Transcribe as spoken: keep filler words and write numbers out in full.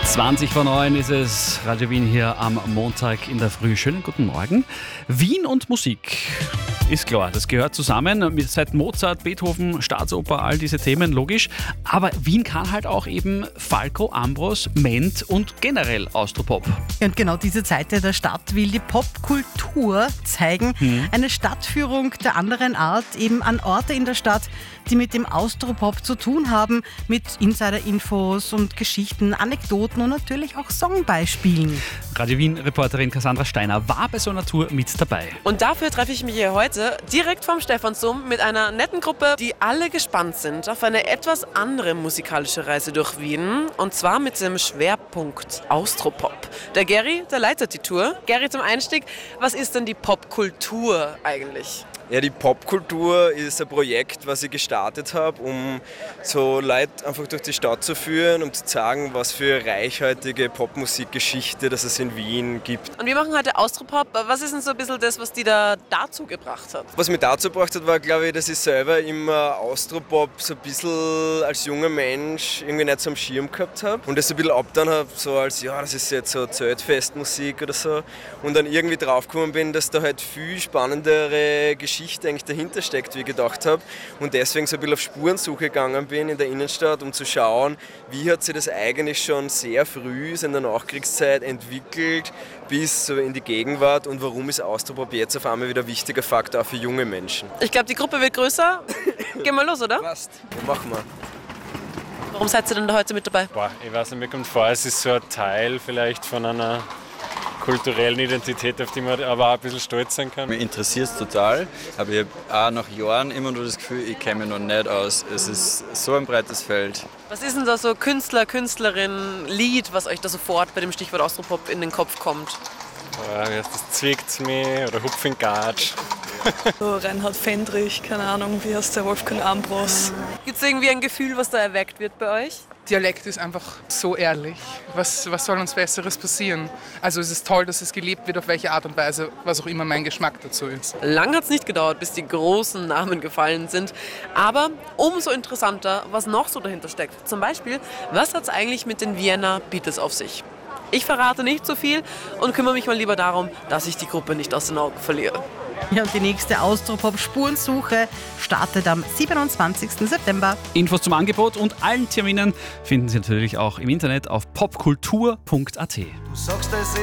zwanzig vor neun ist es, Radio Wien hier am Montag in der Früh. Schönen guten Morgen. Wien und Musik. Ist klar, das gehört zusammen. Seit Mozart, Beethoven, Staatsoper, all diese Themen, logisch. Aber Wien kann halt auch eben Falco, Ambros, Ment und generell Austropop. Und genau diese Seite der Stadt will die Popkultur zeigen. Hm. Eine Stadtführung der anderen Art, eben an Orte in der Stadt, die mit dem Austropop zu tun haben, mit Insider-Infos und Geschichten, Anekdoten und natürlich auch Songbeispielen. Radio Wien-Reporterin Cassandra Steiner war bei so einer Tour mit dabei. Und dafür treffe ich mich hier heute direkt vom Stephansdom mit einer netten Gruppe, die alle gespannt sind auf eine etwas andere musikalische Reise durch Wien. Und zwar mit dem Schwerpunkt Austropop. Der Gary, der leitet die Tour. Gary, zum Einstieg, was ist denn die Popkultur eigentlich? Ja, die Popkultur ist ein Projekt, was ich gestartet habe, um so Leute einfach durch die Stadt zu führen, um zu zeigen, was für reichhaltige Popmusikgeschichte das es in Wien gibt. Und wir machen heute Austropop. Was ist denn so ein bisschen das, was die da dazu gebracht hat? Was mich dazu gebracht hat, war, glaube ich, dass ich selber immer Austropop so ein bisschen als junger Mensch irgendwie nicht so am Schirm gehabt habe und das ein bisschen abgetan habe, so als, ja, das ist jetzt so Zeltfestmusik oder so. Und dann irgendwie draufgekommen bin, dass da halt viel spannendere Geschichten Geschichte eigentlich dahinter steckt, wie ich gedacht habe. Und deswegen so ein bisschen auf Spurensuche gegangen bin in der Innenstadt, um zu schauen, wie hat sich das eigentlich schon sehr früh in der Nachkriegszeit entwickelt bis so in die Gegenwart und warum ist Austropop jetzt auf einmal wieder ein wichtiger Faktor auch für junge Menschen. Ich glaube, die Gruppe wird größer. Gehen wir los, oder? Passt. Ja, machen wir. Warum seid ihr denn da heute mit dabei? Boah, ich weiß nicht, mir kommt vor, es ist so ein Teil vielleicht von einer kulturellen Identität, auf die man aber auch ein bisschen stolz sein kann. Mich interessiert es total, aber ich habe auch nach Jahren immer nur das Gefühl, ich kenne mich noch nicht aus. Es ist so ein breites Feld. Was ist denn da so Künstler, Künstlerin, Lied, was euch da sofort bei dem Stichwort Austropop in den Kopf kommt? Boah, wie heißt das? Zwickt's mich oder Hupfing Gatsch. So Reinhard Fendrich, keine Ahnung, wie heißt der, Wolfgang Ambros. Gibt es irgendwie ein Gefühl, was da erweckt wird bei euch? Dialekt ist einfach so ehrlich. Was, was soll uns Besseres passieren? Also es ist toll, dass es gelebt wird, auf welche Art und Weise, was auch immer mein Geschmack dazu ist. Lang hat es nicht gedauert, bis die großen Namen gefallen sind. Aber umso interessanter, was noch so dahinter steckt. Zum Beispiel, was hat es eigentlich mit den Vienna Beatles auf sich? Ich verrate nicht so viel und kümmere mich mal lieber darum, dass ich die Gruppe nicht aus den Augen verliere. Ja, und die nächste Austropop-Spurensuche startet am siebenundzwanzigsten September. Infos zum Angebot und allen Terminen finden Sie natürlich auch im Internet auf popkultur punkt at. Du sagst, es